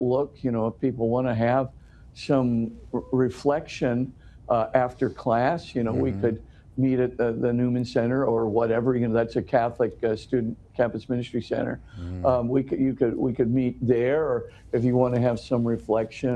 look, you know, if people want to have some reflection after class, you know, we Mhm. could meet at the Newman Center or whatever. You know, that's a Catholic student campus ministry center. Mm. We could meet there, or if you want to have some reflection.